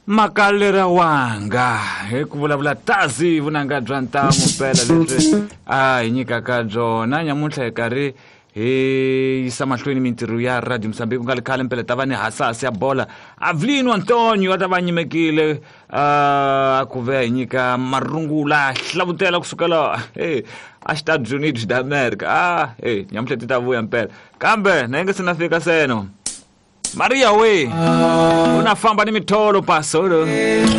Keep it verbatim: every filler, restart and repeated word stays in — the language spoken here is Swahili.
Makalera wanga he kuvulavula tazi vunanga bya ntamu pela leswi a hi nyika ka byona nyamuntlha hi karhi hi yisa mahlweni mintirho ya Radio Mozambique ku nga likhale mpela ta va ni hasasi ya bola Avelino Antonio wa ta va nyimekile a ku ve hi nyika marungula hlavutela kusukela hey a Estados Unidos da America ah hey nyamuntlha ti ta vuya mpela kambe na inga sina fika seno Maria we unafamba ni mitolo paso